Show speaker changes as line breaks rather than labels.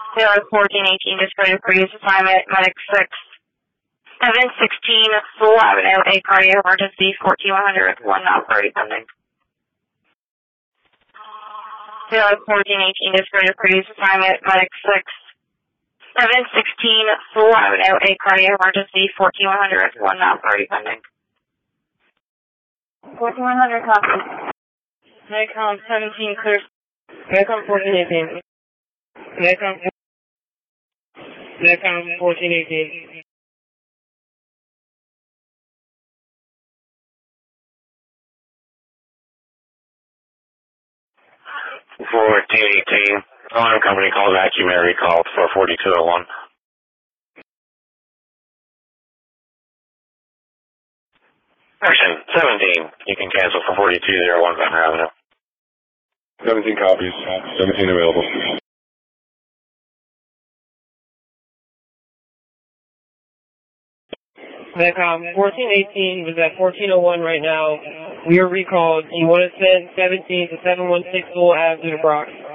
Taylor 1418, display of previous assignment, medic 6. 716 Full Avenue, a cardiac emergency, 14100, 1 not priority pending. Taylor 1418, display of previous assignment, medic 6. 716 Full Avenue, a cardiac emergency, 14100, 1 not priority pending. 14100 copy.
Nikon 17 clear. Nikon 1418. Nikon 1418.
Alarm company calls Acumen recalled for 4201. Action 17. You can cancel for 4201 Banner Avenue.
17 copies. 17 available.
Nikon 1418 was at 1401 right now. We are recalled. You want to send 17 to 716 Full Avenue to Brock.